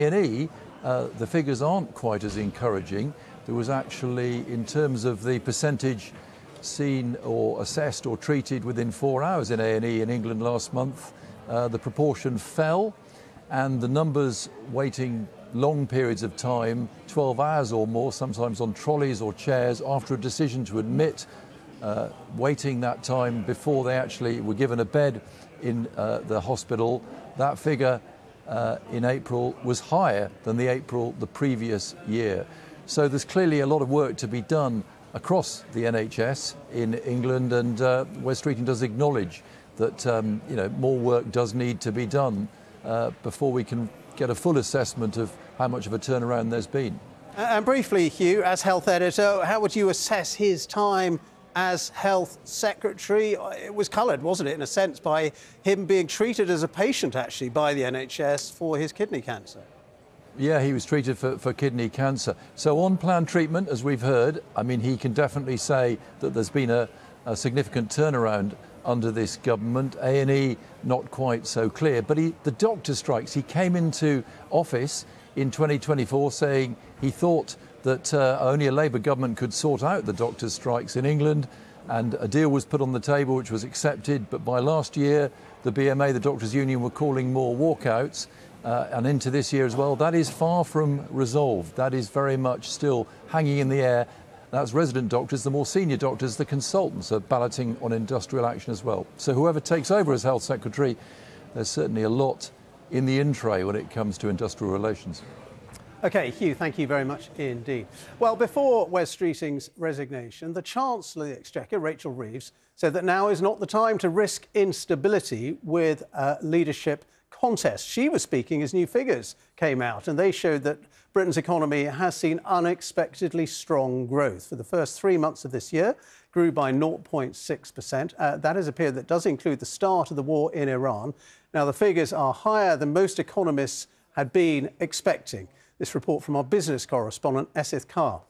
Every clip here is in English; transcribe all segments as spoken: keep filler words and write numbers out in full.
A and E, uh, the figures aren't quite as encouraging. There was actually, in terms of the percentage seen or assessed or treated within four hours in A and E in England last month, uh, the proportion fell, and the numbers waiting long periods of time, twelve hours or more, sometimes on trolleys or chairs, after a decision to admit, uh, waiting that time before they actually were given a bed in uh, the hospital, that figure uh, in April was higher than the April the previous year. So there's clearly a lot of work to be done across the N H S in England, and uh, Wes Streeting does acknowledge that um, you know, more work does need to be done uh, before we can get a full assessment of how much of a turnaround there's been. And briefly, Hugh, as health editor, how would you assess his time as health secretary? It was coloured, wasn't it, in a sense, by him being treated as a patient, actually, by the N H S for his kidney cancer. Yeah, he was treated for, for kidney cancer. So on-plan treatment, as we've heard, I mean, he can definitely say that there's been a, a significant turnaround under this government. A and E, not quite so clear. But he, the doctor strikes, he came into office in twenty twenty-four saying he thought that uh, only a Labour government could sort out the doctors' strikes in England, and a deal was put on the table which was accepted. But by last year, the B M A, the Doctors' Union, were calling more walkouts. Uh, and into this year as well. That is far from resolved. That is very much still hanging in the air. That's resident doctors, the more senior doctors, the consultants are balloting on industrial action as well. So whoever takes over as Health Secretary, there's certainly a lot in the in tray when it comes to industrial relations. OK, Hugh, thank you very much indeed. Well, before Wes Streeting's resignation, the Chancellor of the Exchequer, Rachel Reeves, said that now is not the time to risk instability with a leadership contest. She was speaking as new figures came out, and they showed that Britain's economy has seen unexpectedly strong growth. For the first three months of this year, grew by zero point six percent. Uh, that is a period that does include the start of the war in Iran. Now, the figures are higher than most economists had been expecting. This report from our business correspondent, Esith Carr.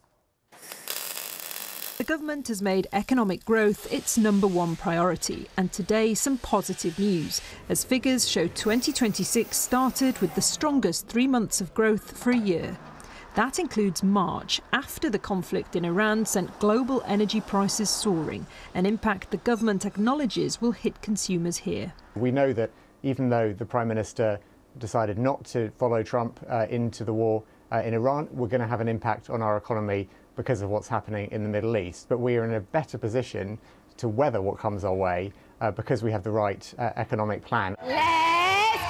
The government has made economic growth its number one priority, and today some positive news, as figures show twenty twenty-six started with the strongest three months of growth for a year. That includes March, after the conflict in Iran sent global energy prices soaring, an impact the government acknowledges will hit consumers here. We know that even though the Prime Minister decided not to follow Trump uh, into the war uh, in Iran, we're going to have an impact on our economy because of what's happening in the Middle East. But we are in a better position to weather what comes our way uh, because we have the right uh, economic plan. Let's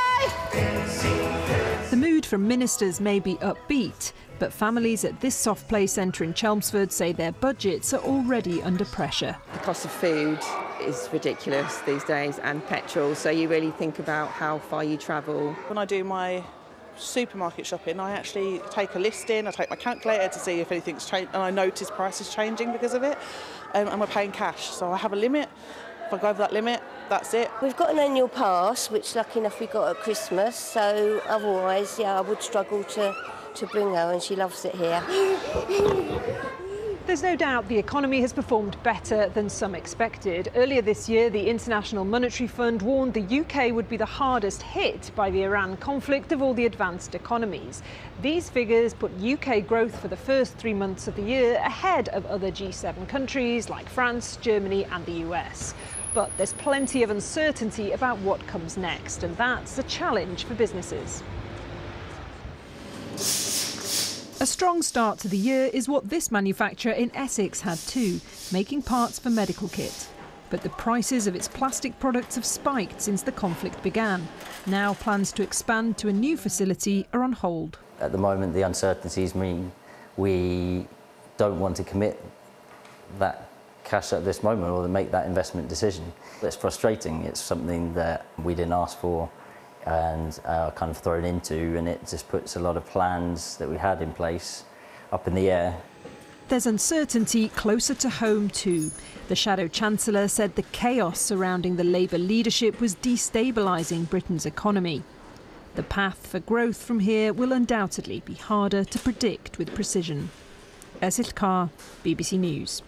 go! The mood from ministers may be upbeat, but families at this soft play centre in Chelmsford say their budgets are already under pressure. The cost of food is ridiculous these days, and petrol, so you really think about how far you travel. When I do my supermarket shopping, I actually take a list in, I take my calculator to see if anything's changed, and I notice prices changing because of it, um, and we're paying cash, so I have a limit. If I go over that limit, that's it. We've got an annual pass, which lucky enough we got at Christmas, so otherwise, yeah, I would struggle to, to bring her, and she loves it here. There's no doubt the economy has performed better than some expected. Earlier this year, the International Monetary Fund warned the U K would be the hardest hit by the Iran conflict of all the advanced economies. These figures put U K growth for the first three months of the year ahead of other G seven countries like France, Germany and the U S. But there's plenty of uncertainty about what comes next, and that's a challenge for businesses. A strong start to the year is what this manufacturer in Essex had too, making parts for medical kit. But the prices of its plastic products have spiked since the conflict began. Now plans to expand to a new facility are on hold. At the moment, the uncertainties mean we don't want to commit that cash at this moment or to make that investment decision. It's frustrating. It's something that we didn't ask for and uh, kind of thrown into, and it just puts a lot of plans that we had in place up in the air. There's uncertainty closer to home too. The Shadow Chancellor said the chaos surrounding the Labour leadership was destabilising Britain's economy. The path for growth from here will undoubtedly be harder to predict with precision. Esith Carr, B B C News.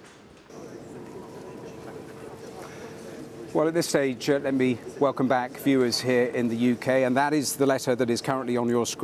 Well, at this stage, uh, let me welcome back viewers here in the U K, and that is the letter that is currently on your screen.